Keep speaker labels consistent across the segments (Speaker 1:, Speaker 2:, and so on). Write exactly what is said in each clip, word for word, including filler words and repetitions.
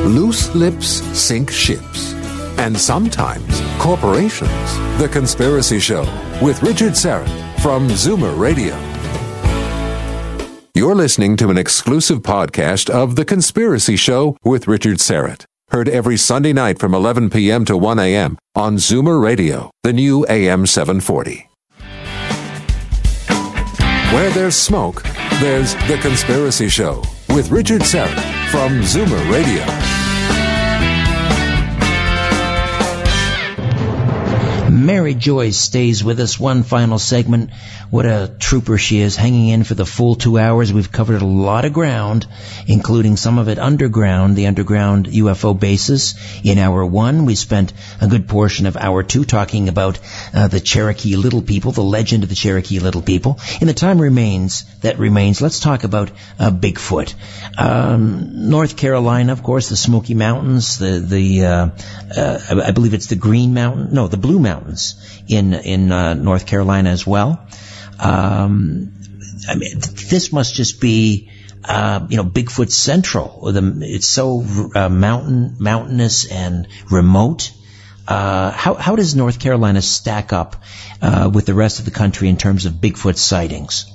Speaker 1: Loose lips sink ships. And sometimes corporations. The Conspiracy Show with Richard Syrett from Zoomer Radio. You're listening to an exclusive podcast of The Conspiracy Show with Richard Syrett. Heard every Sunday night from eleven p.m. to one a.m. on Zoomer Radio, the new A M seven forty. Where there's smoke, there's The Conspiracy Show with Richard Syrett from Zoomer Radio.
Speaker 2: Mary Joyce stays with us. One final segment. What a trooper she is, hanging in for the full two hours. We've covered a lot of ground, including some of it underground, the underground U F O bases. In hour one, we spent a good portion of hour two talking about uh, the Cherokee Little People, the legend of the Cherokee Little People. In the time remains that remains, let's talk about uh, Bigfoot. Um, North Carolina, of course, the Smoky Mountains, the the uh, uh, I believe it's the Green Mountain, no, the Blue Mountains in in uh, North Carolina as well. Um, I mean, this must just be, uh, you know, Bigfoot Central. The, it's so uh, mountain, mountainous and remote. Uh, how how does North Carolina stack up uh, with the rest of the country in terms of Bigfoot sightings?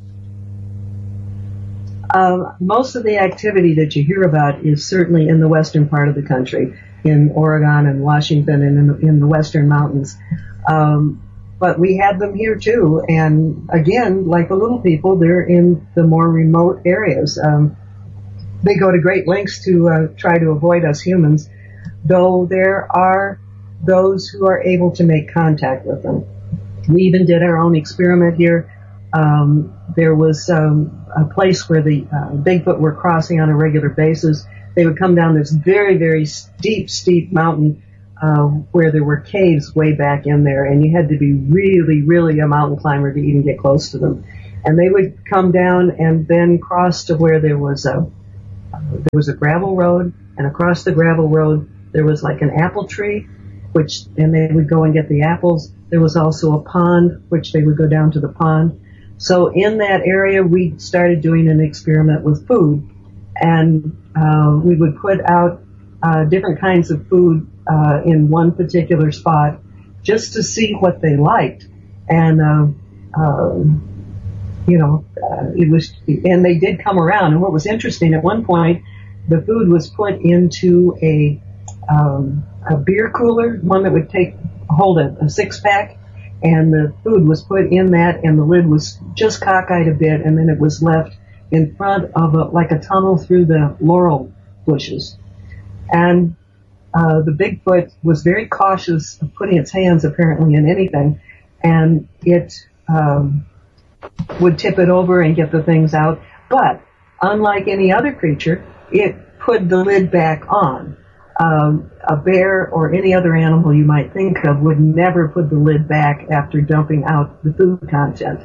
Speaker 3: Um, most of the activity that you hear about is certainly in the western part of the country, in Oregon and Washington and in the, in the western mountains. Um, but we had them here too, and again, like the little people, they're in the more remote areas. Um, they go to great lengths to uh, try to avoid us humans, though there are those who are able to make contact with them. We even did our own experiment here. Um, there was um, a place where the uh, Bigfoot were crossing on a regular basis. They would come down this very, very steep, steep mountain uh, where there were caves way back in there, and you had to be really, really a mountain climber to even get close to them. And they would come down and then cross to where there was a uh, there was a gravel road, and across the gravel road there was like an apple tree, which and they would go and get the apples. There was also a pond, which they would go down to the pond. So in that area, we started doing an experiment with food, and uh, we would put out uh, different kinds of food uh, in one particular spot just to see what they liked. And, uh, uh, you know, uh, it was, and they did come around. And what was interesting, at one point, the food was put into a, um, a beer cooler, one that would take, hold a, a six pack. And the food was put in that, and the lid was just cockeyed a bit, and then it was left in front of a, like a tunnel through the laurel bushes. And uh, the Bigfoot was very cautious of putting its hands apparently in anything, and it um, would tip it over and get the things out. But unlike any other creature, it put the lid back on. Um, a bear or any other animal you might think of would never put the lid back after dumping out the food content.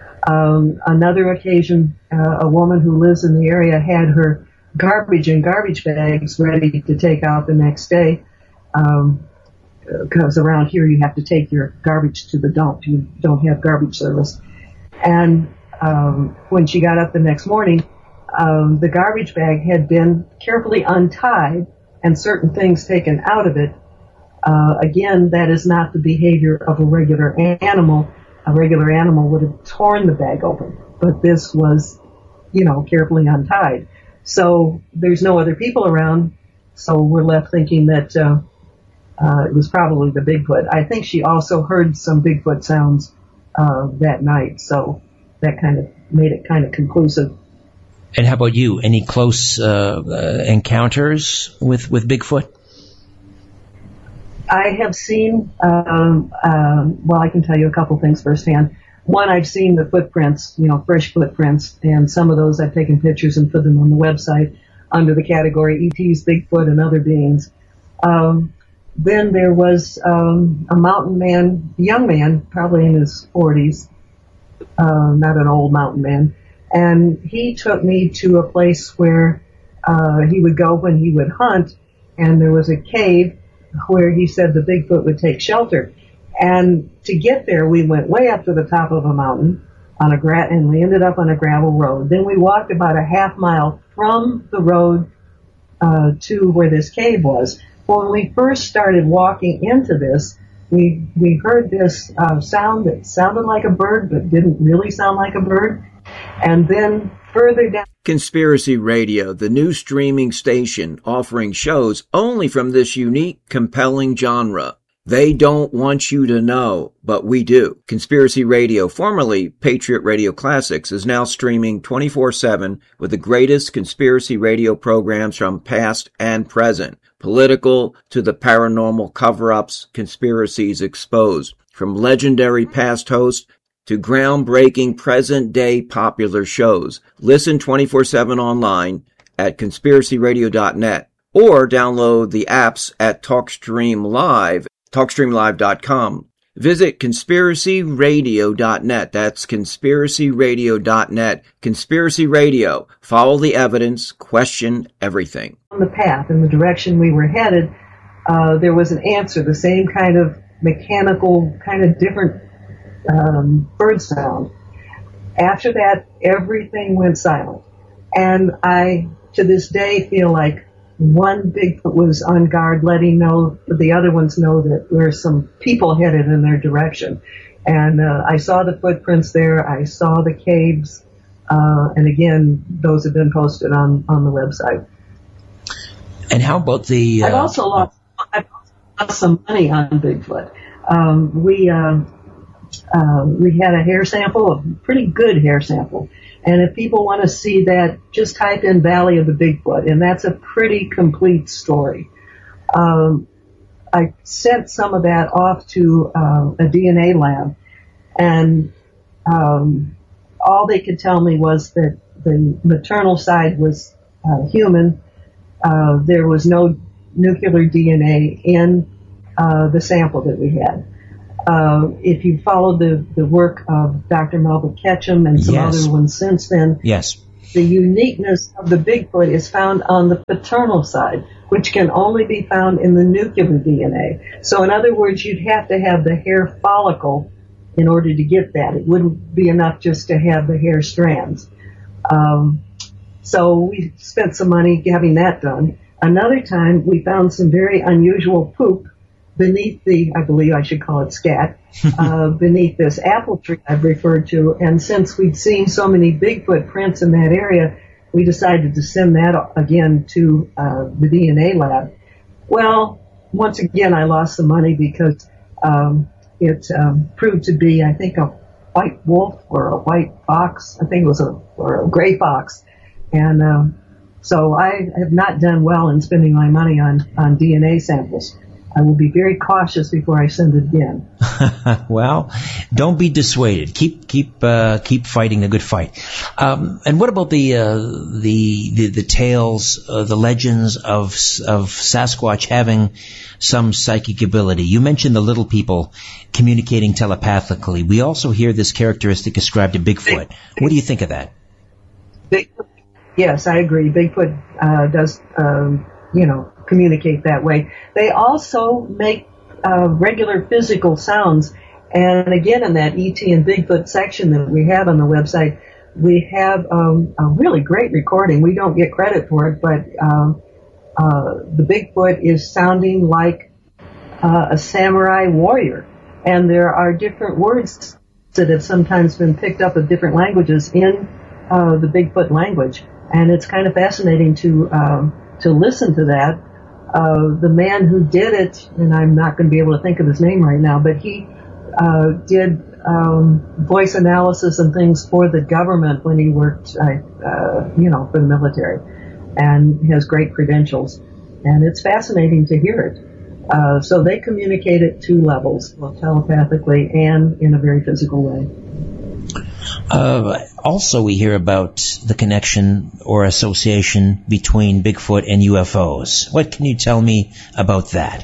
Speaker 3: Um, another occasion, uh, a woman who lives in the area had her garbage in garbage bags ready to take out the next day, um, because around here you have to take your garbage to the dump. You don't have garbage service. And um, when she got up the next morning, um, the garbage bag had been carefully untied and certain things taken out of it. Uh, again, that is not the behavior of a regular animal. A regular animal would have torn the bag open, but this was, you know, carefully untied. So there's no other people around, so we're left thinking that uh, uh, it was probably the Bigfoot. I think she also heard some Bigfoot sounds uh, that night, so that kind of made it kind of conclusive.
Speaker 2: And how about you? Any close uh, uh, encounters with, with Bigfoot?
Speaker 3: I have seen, um, um, well, I can tell you a couple things firsthand. One, I've seen the footprints, you know, fresh footprints, and some of those I've taken pictures and put them on the website under the category E Ts, Bigfoot, and other beings. Um, then there was um, a mountain man, a young man, probably in his forties, uh, not an old mountain man, and he took me to a place where uh, he would go when he would hunt, and there was a cave where he said the Bigfoot would take shelter. And to get there, we went way up to the top of a mountain on a gra- and we ended up on a gravel road. Then we walked about a half mile from the road uh, to where this cave was. Well, when we first started walking into this, we we heard this uh, sound that sounded like a bird, but didn't really sound like a bird. And then further down...
Speaker 4: Conspiracy Radio, the new streaming station offering shows only from this unique, compelling genre. They don't want you to know, but we do. Conspiracy Radio, formerly Patriot Radio Classics, is now streaming twenty-four seven with the greatest conspiracy radio programs from past and present. Political to the paranormal cover-ups, conspiracies exposed. From legendary past hosts to groundbreaking present-day popular shows. Listen twenty-four seven online at conspiracy radio dot net or download the apps at TalkStream Live, talk stream live dot com. Visit conspiracy radio dot net. That's conspiracy radio dot net. Conspiracy Radio. Follow the evidence. Question everything.
Speaker 3: On the path, in the direction we were headed, uh, there was an answer, the same kind of mechanical, kind of different um, bird sound. After that, everything went silent. And I, to this day, feel like one Bigfoot was on guard, letting know the other ones know that there's some people headed in their direction. And uh, I saw the footprints there. I saw the caves. Uh, and again, those have been posted on, on the website.
Speaker 2: And how about the... Uh,
Speaker 3: I've also lost, I've lost some money on Bigfoot. Um, we, uh, uh, we had a hair sample, a pretty good hair sample. And if people want to see that, just type in Valley of the Bigfoot, and that's a pretty complete story. Um, I sent some of that off to uh, a D N A lab, and um, all they could tell me was that the maternal side was uh, human. Uh, there was no nuclear D N A in uh, the sample that we had. Uh, if you follow the, the work of Doctor Melba Ketchum and some
Speaker 2: yes.
Speaker 3: other ones since then,
Speaker 2: yes,
Speaker 3: the uniqueness of the Bigfoot is found on the paternal side, which can only be found in the nuclear D N A. So in other words, you'd have to have the hair follicle in order to get that. It wouldn't be enough just to have the hair strands. Um, so we spent some money having that done. Another time, we found some very unusual poop beneath the, I believe I should call it scat, uh, beneath this apple tree I've referred to. And since we'd seen so many Bigfoot prints in that area, we decided to send that again to uh, the D N A lab. Well, once again, I lost some money because um, it um, proved to be, I think, a white wolf or a white fox. I think it was a, or a gray fox. And um, so I have not done well in spending my money on, on D N A samples. I will be very cautious before I send it again.
Speaker 2: Well, don't be dissuaded. Keep keep uh, keep fighting the good fight. Um, and what about the uh, the, the the tales, uh, the legends of of Sasquatch having some psychic ability? You mentioned the little people communicating telepathically. We also hear this characteristic ascribed to Bigfoot. Big, what do you think of that?
Speaker 3: Bigfoot, yes, I agree. Bigfoot uh, does, um, you know, communicate that way. They also make uh, regular physical sounds. And again, in that E T and Bigfoot section that we have on the website, we have um, a really great recording. We don't get credit for it, but um, uh, the Bigfoot is sounding like uh, a samurai warrior. And there are different words that have sometimes been picked up of different languages in uh, the Bigfoot language. And it's kind of fascinating to um, to listen to that. Uh, the man who did it, and I'm not going to be able to think of his name right now, but he uh, did um, voice analysis and things for the government when he worked, uh, uh, you know, for the military, and has great credentials. And it's fascinating to hear it. Uh, so they communicate at two levels, both telepathically and in a very physical way.
Speaker 2: Uh, also, we hear about the connection or association between Bigfoot and U F Os. What can you tell me about that?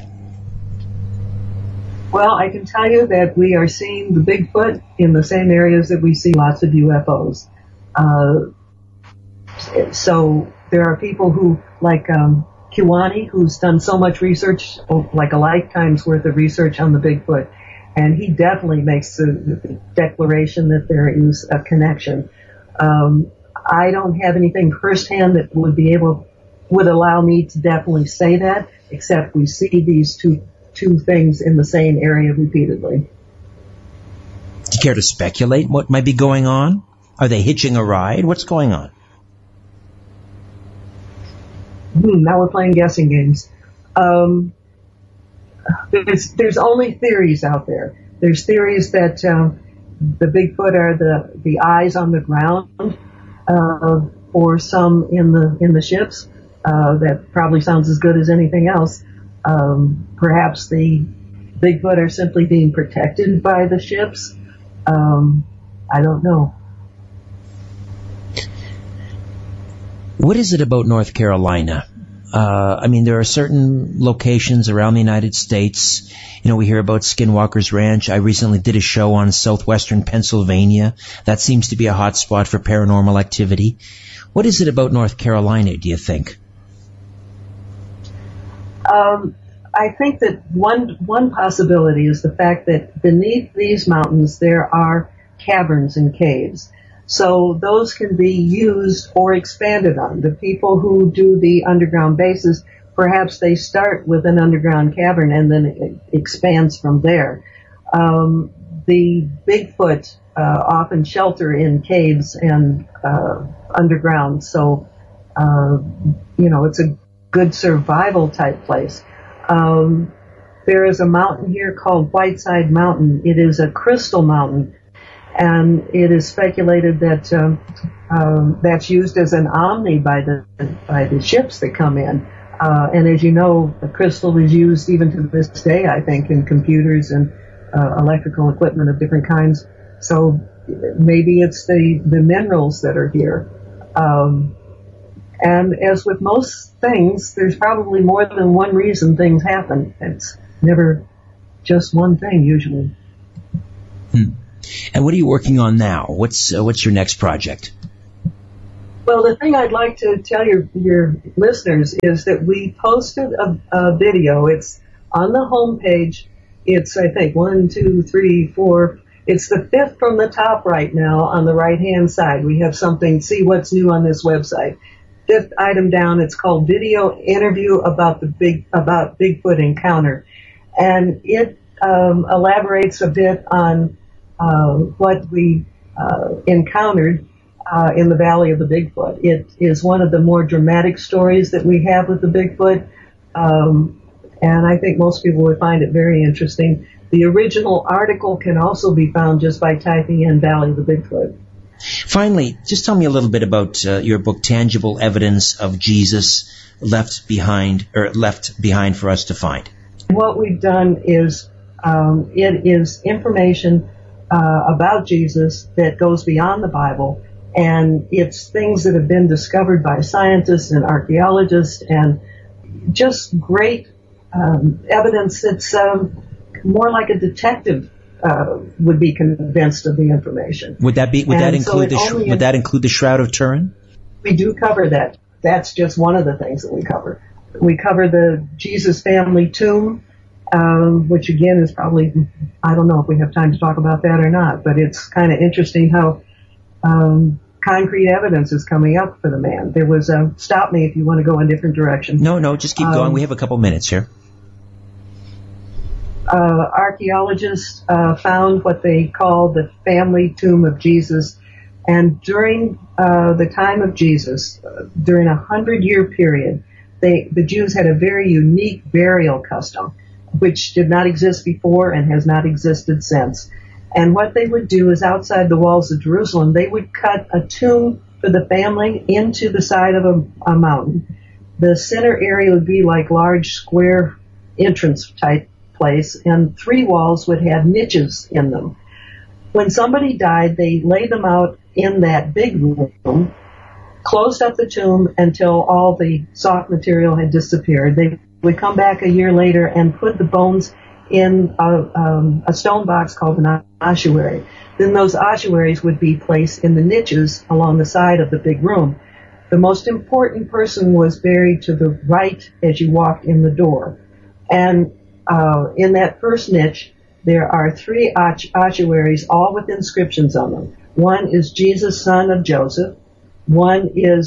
Speaker 3: Well, I can tell you that we are seeing the Bigfoot in the same areas that we see lots of U F Os. Uh, so there are people who, like um, Kiwani, who's done so much research, like a lifetime's worth of research on the Bigfoot. And he definitely makes the declaration that there is a connection. Um, I don't have anything firsthand that would be able would allow me to definitely say that, except we see these two two things in the same area repeatedly.
Speaker 2: Do you care to speculate what might be going on? Are they hitching a ride? What's going on?
Speaker 3: Hmm, now we're playing guessing games. Um, there's, there's only theories out there. There's theories that um, the Bigfoot are the, the eyes on the ground uh, for some in the in the ships. Uh, that probably sounds as good as anything else. Um, perhaps the Bigfoot are simply being protected by the ships. Um, I don't know.
Speaker 2: What is it about North Carolina? Uh, I mean, there are certain locations around the United States. You know, we hear about Skinwalker's Ranch. I recently did a show on southwestern Pennsylvania. That seems to be a hot spot for paranormal activity. What is it about North Carolina, do you think?
Speaker 3: Um, I think that one one possibility is the fact that beneath these mountains there are caverns and caves. So those can be used or expanded on. The people who do the underground bases, perhaps they start with an underground cavern and then it expands from there. Um, the Bigfoot uh, often shelter in caves and uh, underground. So, uh, you know, it's a good survival type place. Um, there is a mountain here called Whiteside Mountain. It is a crystal mountain. And it is speculated that um, um, that's used as an omni by the by the ships that come in. Uh, and as you know, the crystal is used even to this day, I think, in computers and uh, electrical equipment of different kinds. So maybe it's the, the minerals that are here. Um, and as with most things, there's probably more than one reason things happen. It's never just one thing, usually.
Speaker 2: Hmm. And what are you working on now? What's uh, what's your next project?
Speaker 3: Well, the thing I'd like to tell your your listeners is that we posted a, a video. It's on the homepage. It's, I think, one, two, three, four. It's the fifth from the top right now on the right-hand side. We have something, see what's new on this website. Fifth item down, it's called Video Interview about the big about Bigfoot Encounter. And it um, elaborates a bit on Uh, what we uh, encountered uh, in the Valley of the Bigfoot. It is one of the more dramatic stories that we have with the Bigfoot, um, and I think most people would find it very interesting. The original article can also be found just by typing in Valley of the Bigfoot.
Speaker 2: Finally, just tell me a little bit about uh, your book, Tangible Evidence of Jesus Left Behind, or Left Behind for Us to Find.
Speaker 3: What we've done is um, it is information Uh, about Jesus that goes beyond the Bible, and it's things that have been discovered by scientists and archaeologists, and just great um, evidence that's um, more like a detective uh, would be convinced of the information.
Speaker 2: Would that be? Would
Speaker 3: and
Speaker 2: that include
Speaker 3: so
Speaker 2: the? Sh- would that include the Shroud of Turin?
Speaker 3: We do cover that. That's just one of the things that we cover. We cover the Jesus family tomb. Um, which again is probably, I don't know if we have time to talk about that or not, but it's kind of interesting how um, concrete evidence is coming up for the man. There was a, stop me if you want to go in a different direction.
Speaker 2: No, no, just keep um, going. We have a couple minutes here.
Speaker 3: Uh, archaeologists uh, found what they call the family tomb of Jesus, and during uh, the time of Jesus, uh, during a hundred-year period, they, the Jews had a very unique burial custom, which did not exist before and has not existed since. And what they would do is outside the walls of Jerusalem, they would cut a tomb for the family into the side of a, a mountain. The center area would be like large square entrance type place, and three walls would have niches in them. When somebody died, they laid them out in that big room, closed up the tomb until all the soft material had disappeared. They would come back a year later and put the bones in a, um, a stone box called an ossuary. Then those ossuaries would be placed in the niches along the side of the big room. The most important person was buried to the right as you walked in the door. And uh, in that first niche, there are three ossuaries, all with inscriptions on them. One is Jesus, son of Joseph. One is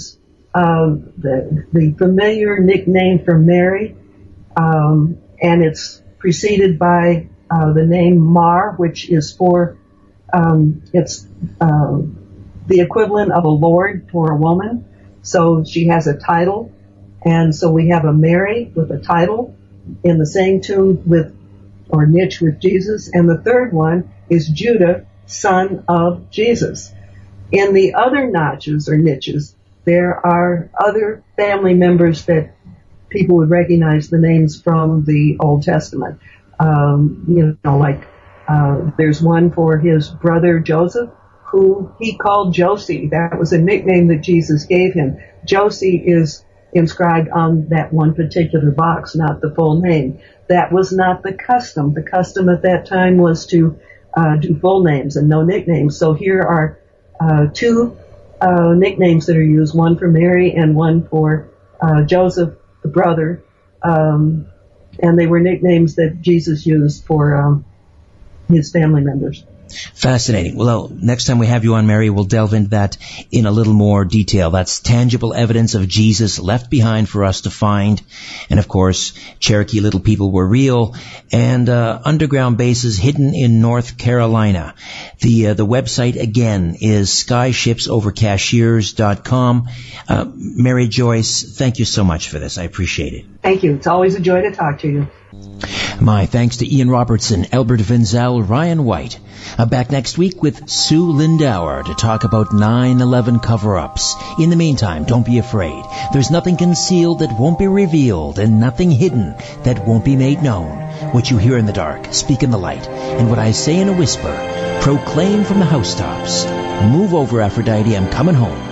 Speaker 3: um, the, the familiar nickname for Mary, um, and it's preceded by uh, the name Mar, which is for, um, it's uh, the equivalent of a lord for a woman. So she has a title, and so we have a Mary with a title in the same tune with, or niche with Jesus, and the third one is Judah, son of Jesus. In the other notches or niches, there are other family members that people would recognize the names from the Old Testament. Um, you know, like uh, there's one for his brother Joseph, who he called Josie. That was a nickname that Jesus gave him. Josie is inscribed on that one particular box, not the full name. That was not the custom. The custom at that time was to uh, do full names and no nicknames. So here are uh, two uh, nicknames that are used, one for Mary and one for uh, Joseph, the brother. Um, and they were nicknames that Jesus used for um, his family members.
Speaker 2: Fascinating. Well, next time we have you on, Mary, we'll delve into that in a little more detail. That's tangible evidence of Jesus left behind for us to find. And of course, Cherokee Little People were real, and uh, underground bases hidden in North Carolina. The uh, the website again is skyships over cashiers dot com. Uh, Mary Joyce, thank you so much for this. I appreciate it.
Speaker 3: Thank you. It's always a joy to talk to you.
Speaker 2: My thanks to Ian Robertson, Albert Vinzel, Ryan White. I'm back next week with Sue Lindauer to talk about nine eleven cover-ups. In the meantime, don't be afraid. There's nothing concealed that won't be revealed, and nothing hidden that won't be made known. What you hear in the dark, speak in the light, and what I say in a whisper, proclaim from the housetops. Move over, Aphrodite, I'm coming home.